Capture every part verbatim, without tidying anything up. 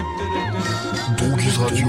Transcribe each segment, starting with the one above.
Droguis Radio.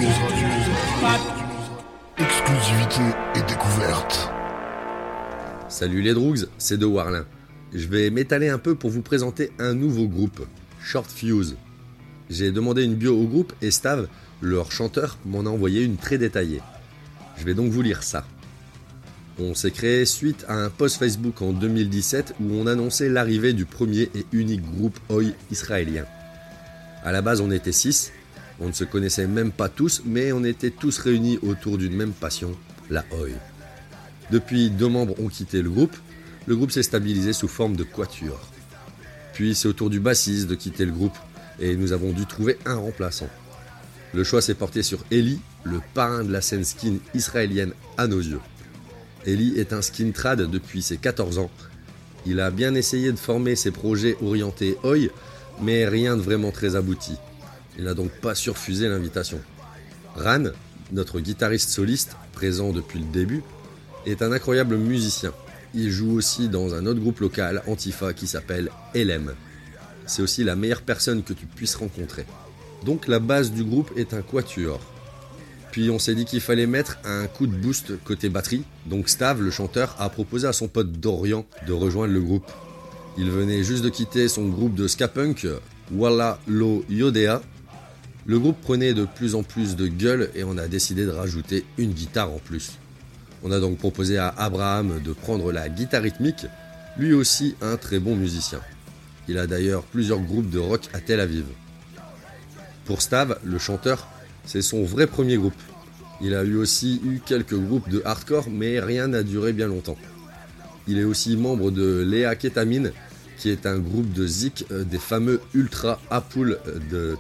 Exclusivité et découverte. Salut les Droogs, c'est De Warlin. Je vais m'étaler un peu pour vous présenter un nouveau groupe, Short Fuse. J'ai demandé une bio au groupe et Stav, leur chanteur, m'en a envoyé une très détaillée. Je vais donc vous lire ça. On s'est créé suite à un post Facebook en deux mille dix-sept où on annonçait l'arrivée du premier et unique groupe Oi israélien. À la base on était six, on ne se connaissait même pas tous, mais on était tous réunis autour d'une même passion, la Oi. Depuis, deux membres ont quitté le groupe, le groupe s'est stabilisé sous forme de quatuor. Puis c'est au tour du bassiste de quitter le groupe et nous avons dû trouver un remplaçant. Le choix s'est porté sur Eli, le parrain de la scène skin israélienne à nos yeux. Eli est un skin trad depuis ses quatorze ans. Il a bien essayé de former ses projets orientés Oi, mais rien de vraiment très abouti. Il n'a donc pas surfusé l'invitation. Ran, notre guitariste soliste, présent depuis le début, est un incroyable musicien. Il joue aussi dans un autre groupe local, Antifa, qui s'appelle L M. C'est aussi la meilleure personne que tu puisses rencontrer. Donc la base du groupe est un quatuor. Puis on s'est dit qu'il fallait mettre un coup de boost côté batterie, donc Stav, le chanteur, a proposé à son pote Dorian de rejoindre le groupe. Il venait juste de quitter son groupe de ska punk, Walla Lo Yodea. Le groupe prenait de plus en plus de gueule et on a décidé de rajouter une guitare en plus. On a donc proposé à Abraham de prendre la guitare rythmique, lui aussi un très bon musicien. Il a d'ailleurs plusieurs groupes de rock à Tel Aviv. Pour Stav, le chanteur, c'est son vrai premier groupe. Il a eu aussi eu quelques groupes de hardcore, mais rien n'a duré bien longtemps. Il est aussi membre de Léa Ketamine, qui est un groupe de zik des fameux Ultra Apoul de